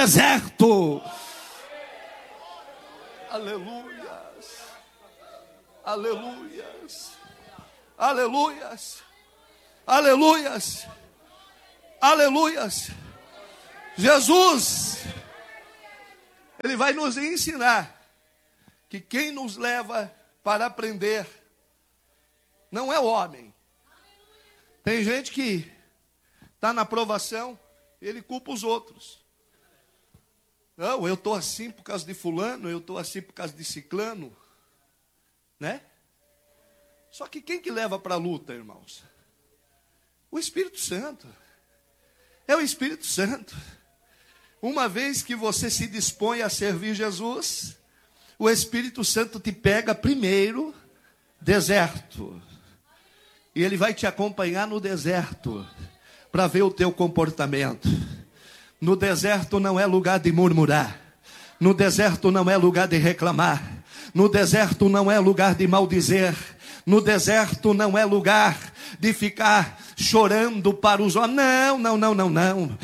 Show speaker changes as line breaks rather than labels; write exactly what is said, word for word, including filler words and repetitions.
deserto. Aleluias, aleluias, aleluias, aleluias, aleluias. Jesus, Ele vai nos ensinar que quem nos leva para aprender não é o homem. Tem gente que está na provação, ele culpa os outros. Não, eu estou assim por causa de fulano, eu estou assim por causa de ciclano, né? Só que quem que leva para a luta, irmãos? O Espírito Santo. É o Espírito Santo. Uma vez que você se dispõe a servir Jesus, o Espírito Santo te pega primeiro, deserto. E ele vai te acompanhar no deserto, para ver o teu comportamento. No deserto não é lugar de murmurar. No deserto não é lugar de reclamar. No deserto não é lugar de maldizer. No deserto não é lugar de ficar chorando para os homens. Não, não, não, não, não.